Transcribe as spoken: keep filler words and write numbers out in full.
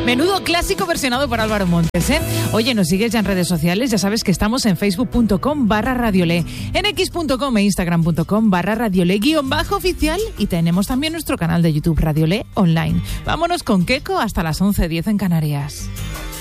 Menudo clásico versionado por Álvaro Montes, ¿eh? Oye, nos sigues ya en redes sociales, ya sabes que estamos en facebook.com barra radiole, en x.com e instagram.com barra radiole guión bajo oficial y tenemos también nuestro canal de YouTube Radiole Online. Vámonos con Keko hasta las once diez en Canarias.